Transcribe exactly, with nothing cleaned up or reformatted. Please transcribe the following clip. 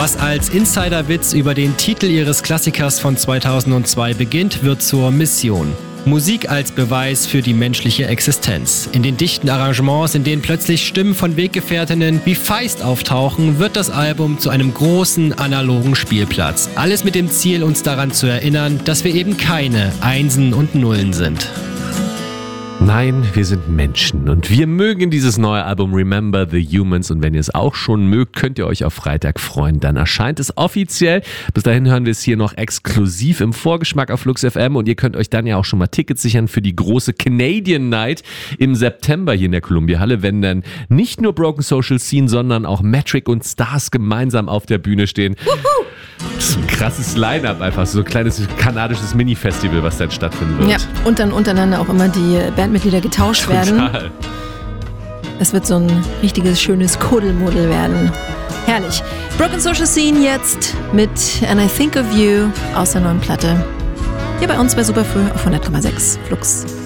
Was als Insiderwitz über den Titel ihres Klassikers von zweitausendzwei beginnt, wird zur Mission. Musik als Beweis für die menschliche Existenz. In den dichten Arrangements, in denen plötzlich Stimmen von Weggefährtinnen wie Feist auftauchen, wird das Album zu einem großen analogen Spielplatz. Alles mit dem Ziel, uns daran zu erinnern, dass wir eben keine Einsen und Nullen sind. Nein, wir sind Menschen und wir mögen dieses neue Album Remember the Humans und wenn ihr es auch schon mögt, könnt ihr euch auf Freitag freuen. Dann erscheint es offiziell. Bis dahin hören wir es hier noch exklusiv im Vorgeschmack auf Flux F M und ihr könnt euch dann ja auch schon mal Tickets sichern für die große Canadian Night im September hier in der Columbia Halle, wenn dann nicht nur Broken Social Scene, sondern auch Metric und Stars gemeinsam auf der Bühne stehen. Wuhu! Das ist ein krasses Line-Up einfach, so ein kleines kanadisches Mini-Festival, was dann stattfinden wird. Ja, und dann untereinander auch immer die Bandmitglieder getauscht Total. werden. Es wird so ein richtiges, schönes Kuddelmuddel werden. Herrlich. Broken Social Scene jetzt mit And I Think of You aus der neuen Platte. Hier bei uns bei Superfrüh auf hundert Komma sechs Flux.